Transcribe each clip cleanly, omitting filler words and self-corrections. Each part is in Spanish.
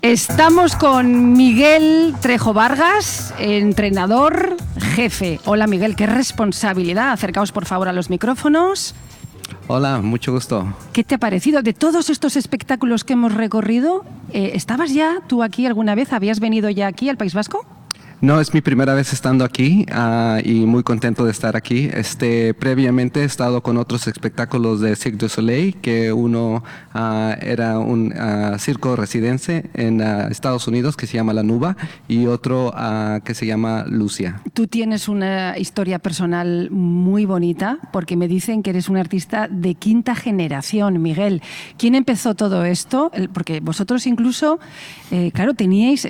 Estamos con Miguel Trejo Vargas, entrenador jefe. Hola Miguel, qué responsabilidad. Acercaos por favor a los micrófonos. Hola, mucho gusto. ¿Qué te ha parecido de todos estos espectáculos que hemos recorrido? ¿Estabas ya tú aquí alguna vez? ¿Habías venido ya aquí al País Vasco? No, es mi primera vez estando aquí y muy contento de estar aquí. Previamente he estado con otros espectáculos de Cirque du Soleil, que uno era un circo residense en Estados Unidos que se llama La Nuba y otro que se llama Lucia. Tú tienes una historia personal muy bonita porque me dicen que eres un artista de quinta generación, Miguel. ¿Quién empezó todo esto? Porque vosotros incluso, claro, tenéis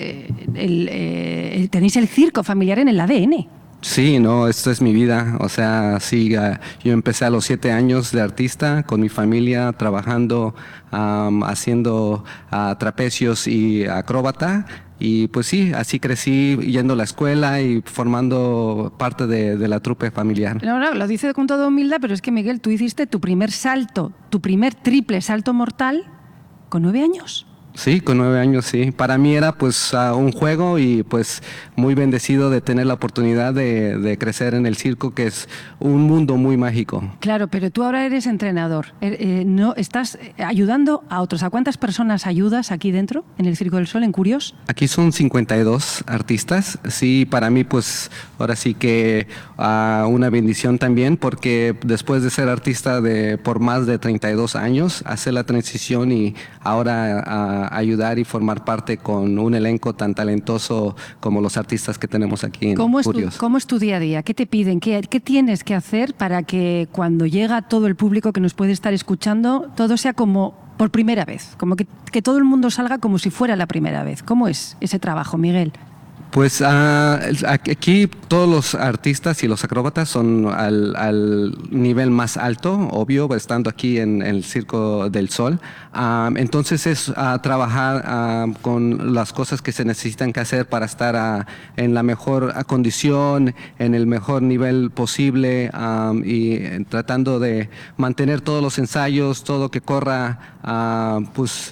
el circo familiar en el ADN. Sí, no, esto es mi vida. O sea, sí, yo empecé a los 7 años de artista con mi familia, trabajando, haciendo trapecios y acróbata. Y pues sí, así crecí yendo a la escuela y formando parte de la trupe familiar. No, lo dice con toda humildad, pero es que Miguel, tú hiciste tu primer salto, tu primer triple salto mortal con 9 años. Sí, con 9 años, sí. Para mí era pues un juego y pues muy bendecido de tener la oportunidad de crecer en el circo, que es un mundo muy mágico. Claro, pero tú ahora eres entrenador, no estás ayudando a otros. ¿A cuántas personas ayudas aquí dentro, en el Circo del Sol, en Curiós? Aquí son 52 artistas. Sí, para mí pues ahora sí que una bendición también, porque después de ser artista por más de 32 años, hacer la transición y ahora ayudar y formar parte con un elenco tan talentoso como los artistas que tenemos aquí en Curiós. ¿Cómo es tu día a día? ¿Qué te piden? ¿Qué tienes que hacer para que cuando llega todo el público que nos puede estar escuchando, todo sea como por primera vez? Como que todo el mundo salga como si fuera la primera vez. ¿Cómo es ese trabajo, Miguel? Pues aquí todos los artistas y los acróbatas son al nivel más alto, obvio, estando aquí en el Circo del Sol. Entonces es trabajar con las cosas que se necesitan que hacer para estar en la mejor condición, en el mejor nivel posible y tratando de mantener todos los ensayos, todo que corra, pues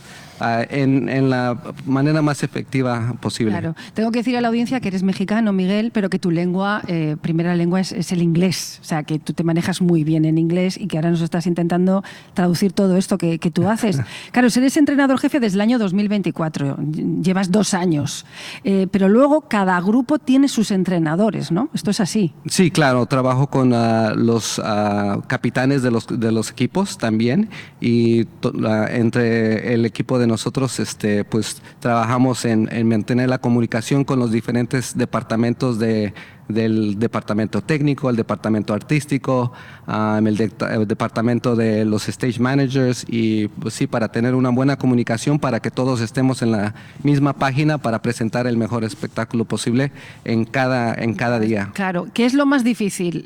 en la manera más efectiva posible. Claro. Tengo que decir a la audiencia que eres mexicano, Miguel, pero que tu lengua, primera lengua es el inglés. O sea, que tú te manejas muy bien en inglés y que ahora nos estás intentando traducir todo esto que tú haces. Claro, eres entrenador jefe desde el año 2024. Llevas 2 años. Pero luego cada grupo tiene sus entrenadores, ¿no? Esto es así. Sí, claro. Trabajo con los capitanes de los equipos también y entre el equipo de nosotros pues trabajamos en mantener la comunicación con los diferentes departamentos del departamento técnico, el departamento artístico, el departamento de los stage managers y pues sí, para tener una buena comunicación para que todos estemos en la misma página para presentar el mejor espectáculo posible en cada día. Claro, ¿qué es lo más difícil?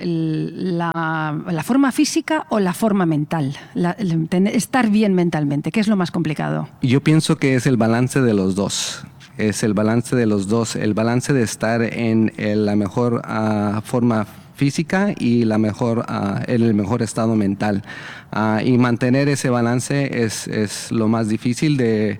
¿La forma física o la forma mental? Estar bien mentalmente, ¿qué es lo más complicado? Yo pienso que es el balance de los dos. Es el balance de los dos, el balance de estar en la mejor forma física y en el mejor estado mental. Y mantener ese balance es lo más difícil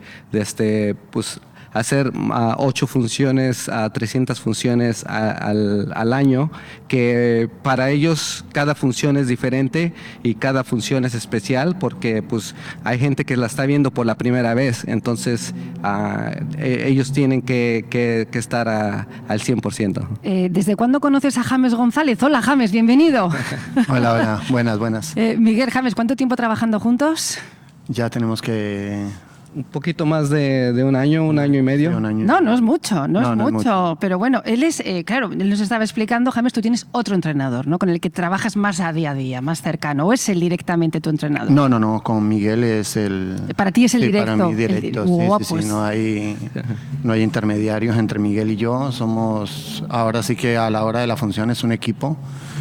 pues hacer 8 funciones, 300 funciones al año, que para ellos cada función es diferente y cada función es especial porque pues hay gente que la está viendo por la primera vez, entonces ellos tienen que estar al 100%. ¿Desde cuándo conoces a James González? Hola James, bienvenido. Hola, buenas. Miguel, James, ¿cuánto tiempo trabajando juntos? Ya tenemos que... Un poquito más de un año y medio. Sí, un año. No es mucho, no es mucho. Pero bueno, él es, claro, él nos estaba explicando, James, tú tienes otro entrenador, ¿no? Con el que trabajas más a día, más cercano. ¿O es él directamente tu entrenador? No, con Miguel es el... Para ti es el directo. Para mí directo, sí, pues. no hay intermediarios entre Miguel y yo. Somos, ahora sí que a la hora de la función es un equipo.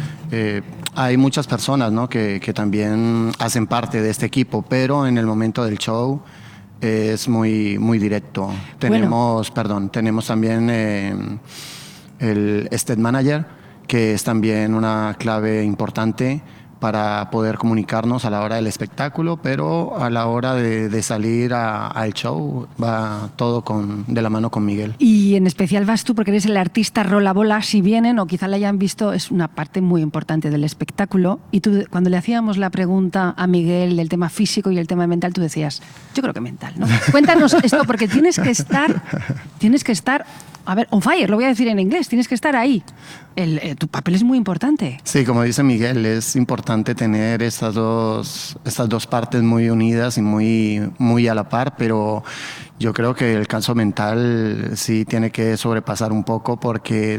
Hay muchas personas, ¿no? que también hacen parte de este equipo, pero en el momento del show es muy directo. Tenemos también el stage manager, que es también una clave importante para poder comunicarnos a la hora del espectáculo, pero a la hora de salir al show va todo de la mano con Miguel. Y en especial vas tú porque eres el artista rola bola. Si vienen o quizá la hayan visto, es una parte muy importante del espectáculo. Y tú, cuando le hacíamos la pregunta a Miguel del tema físico y el tema mental, tú decías, yo creo que mental, ¿no? Cuéntanos esto, porque tienes que estar, a ver, on fire, lo voy a decir en inglés, tienes que estar ahí. Tu papel es muy importante. Sí, como dice Miguel, es importante tener estas dos partes muy unidas y muy a la par, pero yo creo que el caso mental sí tiene que sobrepasar un poco porque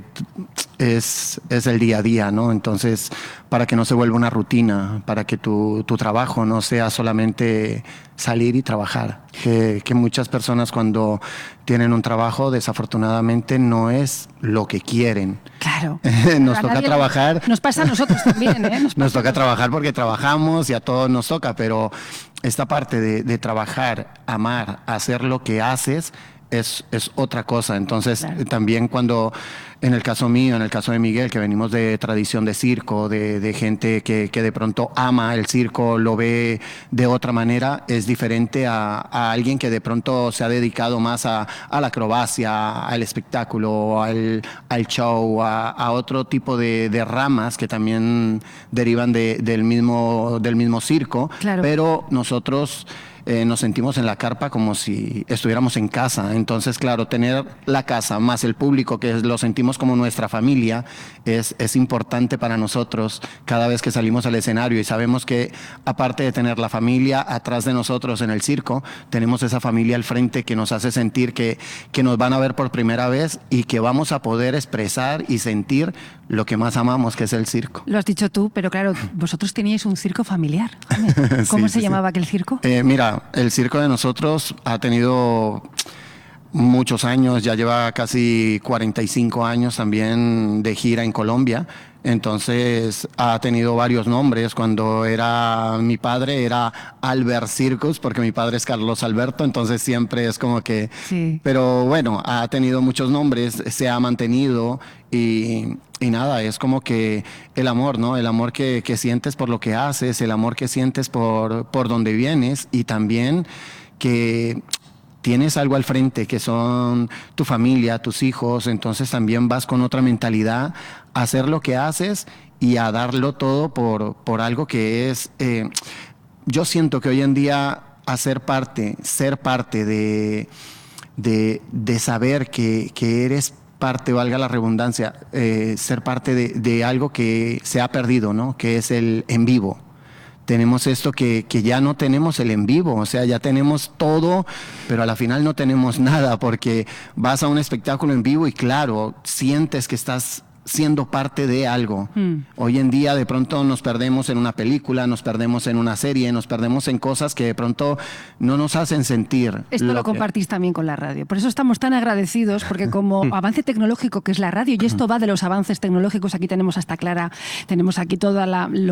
es el día a día, ¿no? Entonces, para que no se vuelva una rutina, para que tu trabajo no sea solamente salir y trabajar. Que muchas personas cuando tienen un trabajo, desafortunadamente, no es lo que quieren. Claro. Nos toca trabajar. Nos pasa a nosotros también, ¿eh? Nos toca trabajar porque trabajamos y a todos nos toca, pero esta parte de trabajar, amar, hacer lo que haces, es otra cosa. Entonces, claro. También cuando, en el caso mío, en el caso de Miguel, que venimos de tradición de circo, de gente que de pronto ama el circo, lo ve de otra manera, es diferente a alguien que de pronto se ha dedicado más a la acrobacia, al espectáculo, al show, a otro tipo de ramas que también derivan del mismo circo, claro. Pero nosotros nos sentimos en la carpa como si estuviéramos en casa. Entonces, claro, tener la casa más el público, que lo sentimos como nuestra familia, es importante para nosotros cada vez que salimos al escenario y sabemos que, aparte de tener la familia atrás de nosotros en el circo, tenemos esa familia al frente que nos hace sentir que nos van a ver por primera vez y que vamos a poder expresar y sentir lo que más amamos, que es el circo. Lo has dicho tú, pero claro, vosotros teníais un circo familiar. ¿Cómo se llamaba aquel circo? Mira, el circo de nosotros ha tenido muchos años, ya lleva casi 45 años también de gira en Colombia. Entonces ha tenido varios nombres. Cuando era mi padre era Albert Circus, porque mi padre es Carlos Alberto, entonces siempre es como que... Sí. Pero bueno, ha tenido muchos nombres, se ha mantenido y nada, es como que el amor, ¿no? El amor que sientes por lo que haces, el amor que sientes por donde vienes y también que... tienes algo al frente que son tu familia, tus hijos, entonces también vas con otra mentalidad a hacer lo que haces y a darlo todo por algo que es... yo siento que hoy en día ser parte de saber que eres parte, valga la redundancia, ser parte de algo que se ha perdido, ¿no? Que es el en vivo. Tenemos esto que ya no tenemos el en vivo, o sea, ya tenemos todo, pero a la final no tenemos nada, porque vas a un espectáculo en vivo y claro, sientes que estás siendo parte de algo. Hoy en día de pronto nos perdemos en una película, nos perdemos en una serie, nos perdemos en cosas que de pronto no nos hacen sentir. Esto lo compartís también con la radio. Por eso estamos tan agradecidos, porque como avance tecnológico que es la radio, y esto va de los avances tecnológicos, aquí tenemos hasta Clara, tenemos aquí toda